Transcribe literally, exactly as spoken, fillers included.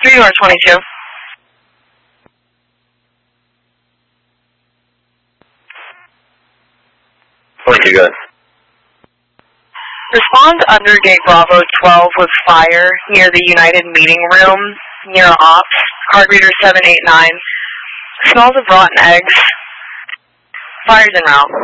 three door twenty-two. twenty-two, good. Respond under gate Bravo twelve with fire near the United Meeting Room, near Ops, card reader seven eight nine. Smells of rotten eggs. Fire's en route.